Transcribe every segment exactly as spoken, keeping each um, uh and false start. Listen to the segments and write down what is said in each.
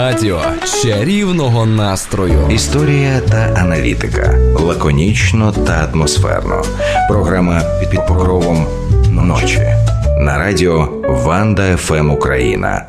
Радіо чарівного настрою. Історія та аналітика. Лаконічно та атмосферно. Програма «Під покровом ночі». На радіо Ванда еф ем Україна.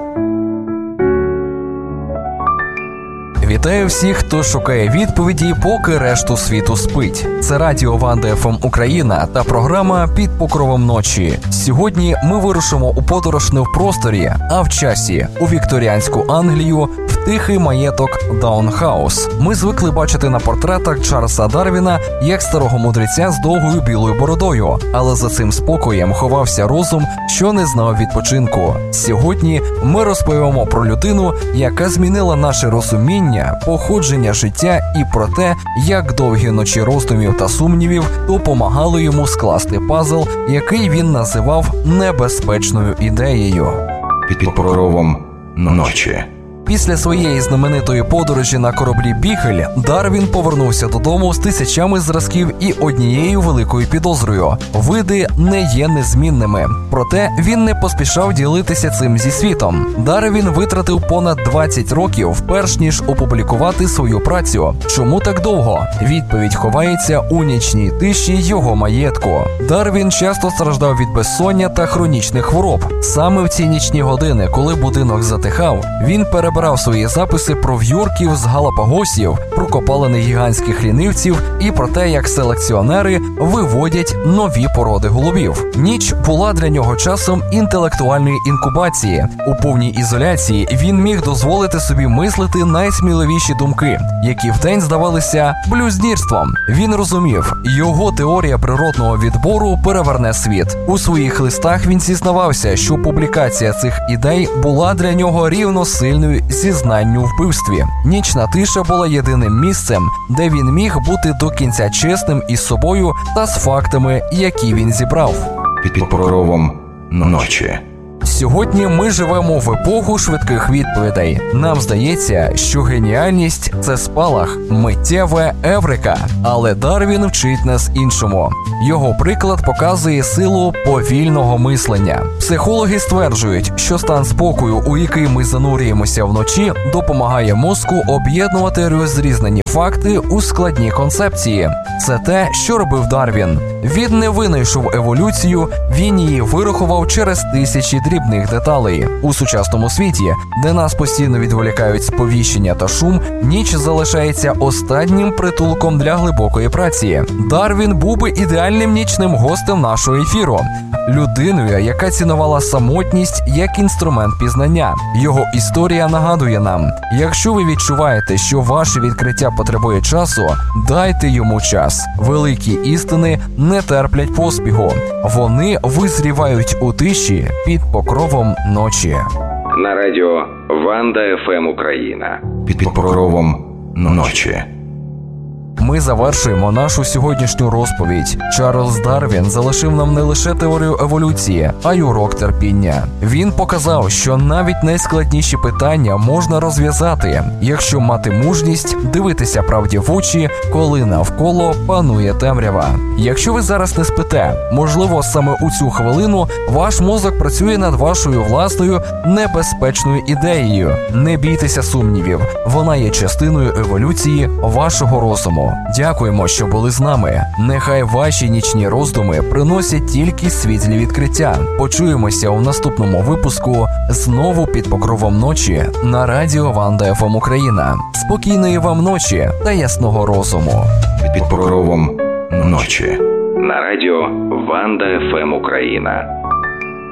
Вітаю всіх, хто шукає відповіді, поки решту світу спить. Це радіо Ванда еф ем Україна та програма «Під покровом ночі». Сьогодні ми вирушимо у подорож не в просторі, а в часі, у вікторіанську Англію, в тихий маєток Даунхаус. Ми звикли бачити на портретах Чарльза Дарвіна як старого мудреця з довгою білою бородою, але за цим спокоєм ховався розум, що не знав відпочинку. Сьогодні ми розповімо про людину, яка змінила наше розуміння, походження життя і про те, як довгі ночі роздумів та сумнівів допомагали йому скласти пазл, який він називав небезпечною ідеєю. Під покровом ночі. Після своєї знаменитої подорожі на кораблі «Бігель» Дарвін повернувся додому з тисячами зразків і однією великою підозрою – види не є незмінними. Проте він не поспішав ділитися цим зі світом. Дарвін витратив понад двадцять років, перш ніж опублікувати свою працю. Чому так довго? Відповідь ховається у нічній тиші його маєтку. Дарвін часто страждав від безсоння та хронічних хвороб. Саме в ці нічні години, коли будинок затихав, він перебував Брав свої записи про в'юрків з Галапагосів, про копалини гігантських лінивців і про те, як селекціонери виводять нові породи голубів. Ніч була для нього часом інтелектуальної інкубації. У повній ізоляції він міг дозволити собі мислити найсміливіші думки, які вдень здавалися блюзнірством. Він розумів, його теорія природного відбору переверне світ. У своїх листах він зізнавався, що публікація цих ідей була для нього рівносильною зізнанню в вбивстві. Нічна тиша була єдиним місцем, де він міг бути до кінця чесним із собою та з фактами, які він зібрав. Під покровом ночі. Сьогодні ми живемо в епоху швидких відповідей. Нам здається, що геніальність – це спалах, миттєве еврика. Але Дарвін вчить нас іншому. Його приклад показує силу повільного мислення. Психологи стверджують, що стан спокою, у який ми занурюємося вночі, допомагає мозку об'єднувати розрізнені факти у складні концепції. Це те, що робив Дарвін. Він не винайшов еволюцію, він її вирахував через тисячі дрібних деталей. У сучасному світі, де нас постійно відволікають сповіщення та шум, ніч залишається останнім притулком для глибокої праці. Дарвін був би ідеальним нічним гостем нашого ефіру. Людиною, яка цінувала самотність як інструмент пізнання. Його історія нагадує нам, якщо ви відчуваєте, що ваше відкриття потребує часу, дайте йому час. Великі істини не терплять поспіху. Вони визрівають у тиші під покровом ночі. На радіо Ванда еф ем Україна. Під покровом ночі. Ми завершуємо нашу сьогоднішню розповідь. Чарльз Дарвін залишив нам не лише теорію еволюції, а й урок терпіння. Він показав, що навіть найскладніші питання можна розв'язати, якщо мати мужність дивитися правді в очі, коли навколо панує темрява. Якщо ви зараз не спите, можливо, саме у цю хвилину ваш мозок працює над вашою власною небезпечною ідеєю. Не бійтеся сумнівів, вона є частиною еволюції вашого розуму. Дякуємо, що були з нами. Нехай ваші нічні роздуми приносять тільки світлі відкриття. Почуємося у наступному випуску знову під покровом ночі на радіо Ванда еф ем Україна. Спокійної вам ночі та ясного розуму. Під покровом ночі на радіо Ванда еф ем Україна.